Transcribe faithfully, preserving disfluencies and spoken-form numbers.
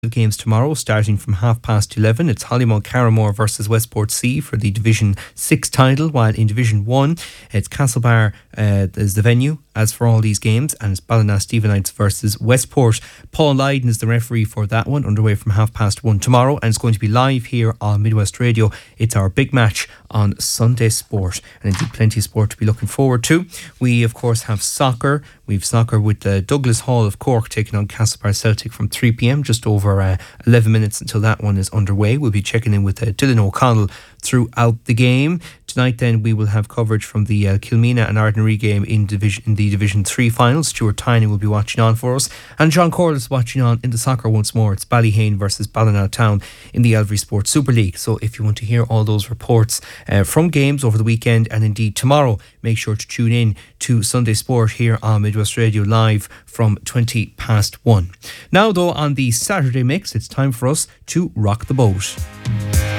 games tomorrow starting from half past eleven. It's Hollymount Carramore versus Westport C for the Division six title, while in Division one it's Castlebar uh, is the venue as for all these games, and it's Ballina Stephenites versus Westport. Paul Lydon is the referee for that one, underway from half past one tomorrow, and it's going to be live here on Midwest Radio. It's our big match on Sunday Sport, and indeed plenty of sport to be looking forward to. We of course have soccer. We've soccer with uh, Douglas Hall of Cork taking on Castlebar Celtic from three p.m, just over uh, eleven minutes until that one is underway. We'll be checking in with uh, Dylan O'Connell throughout the game. Tonight then we will have coverage from the uh, Kilmena and Ardnaree game in division in the Division three final. Stuart Tynan will be watching on for us, and John Corliss watching on in the soccer once more. It's Ballyhane versus Ballinatown in the Elvery Sports Super League. So if you want to hear all those reports uh, from games over the weekend and indeed tomorrow, make sure to tune in to Sunday Sport here on Midwest Radio live from twenty past one. Now though, on the Saturday mix, it's time for us to rock the boat.